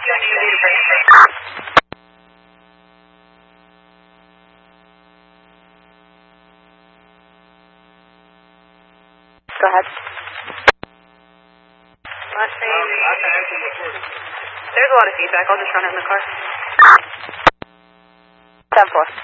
Go ahead. There's a lot of feedback. I'll just run it in the car. 10-4.